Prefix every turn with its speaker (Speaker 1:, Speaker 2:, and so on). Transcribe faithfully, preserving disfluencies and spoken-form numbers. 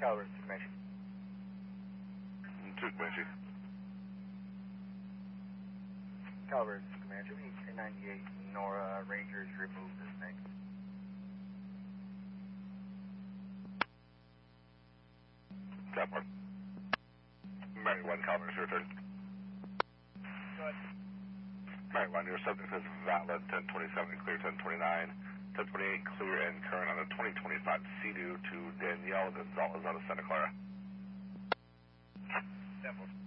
Speaker 1: Caliber to Comanche.
Speaker 2: To Comanche.
Speaker 1: Caliber to Comanche. ten ninety-eight Nora Rangers remove this thing.
Speaker 2: Tap one. Mary one, Caliber, is your turn.
Speaker 1: Go ahead.
Speaker 2: Mary one, your subject is valid, ten twenty-seven, clear ten twenty-nine, ten twenty-eight, clear and current on a twenty twenty-five Sea-Doo to Danielle Gonzalez out of Santa Clara.
Speaker 1: Temple.